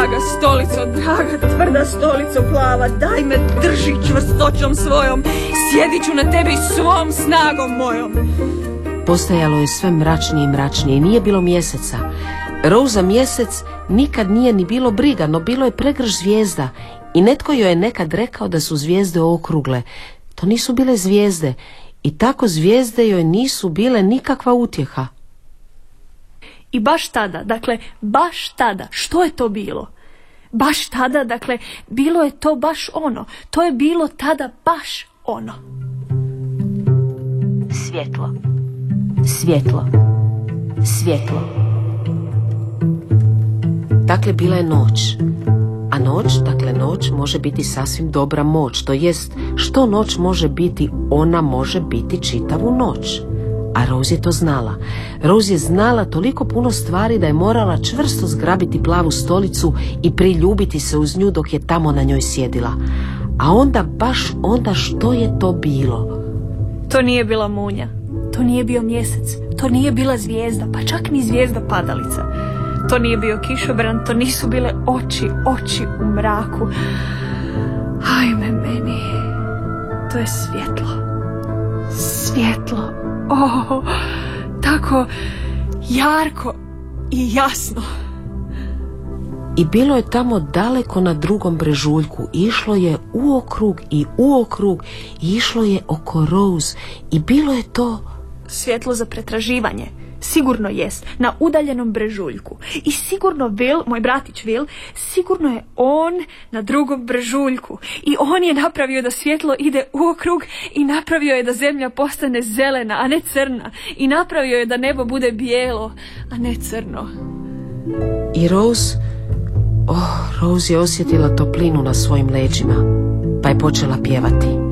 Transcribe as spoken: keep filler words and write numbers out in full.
draga stolico, draga tvrda stolico plava, daj me drži čvrstoćom svojom, sjedit ću na tebi svom snagom mojom. Postajalo je sve mračnije i mračnije i nije bilo mjeseca. Rose za mjesec nikad nije ni bilo briga, no bilo je pregrš zvijezda i netko joj je nekad rekao da su zvijezde okrugle. To nisu bile zvijezde i tako zvijezde joj nisu bile nikakva utjeha. I baš tada, dakle, baš tada, što je to bilo? Baš tada, dakle, bilo je to baš ono. To je bilo tada baš ono. Svjetlo. Svjetlo. Svjetlo. Dakle, bila je noć. A noć, dakle, noć može biti sasvim dobra moć. To jest, što noć može biti? Ona može biti čitavu noć. A Rose je to znala. Rose je znala toliko puno stvari da je morala čvrsto zgrabiti plavu stolicu i priljubiti se uz nju dok je tamo na njoj sjedila. A onda, baš onda, što je to bilo? To nije bila munja. To nije bio mjesec. To nije bila zvijezda, pa čak ni zvijezda padalica. To nije bio kišobran, to nisu bile oči, oči u mraku. Ajme meni. To je svjetlo. Svjetlo. Oh, tako jarko i jasno. I bilo je tamo daleko na drugom brežuljku. Išlo je u okrug i u okrug i išlo je oko Rose i bilo je to svjetlo za pretraživanje. Sigurno jest, na udaljenom brežuljku. I sigurno Will, moj bratić Will, sigurno je on na drugom brežuljku. I on je napravio da svjetlo ide u okrug i napravio je da zemlja postane zelena, a ne crna. I napravio je da nebo bude bijelo, a ne crno. I Rose, oh, Rose je osjetila toplinu na svojim leđima, pa je počela pjevati.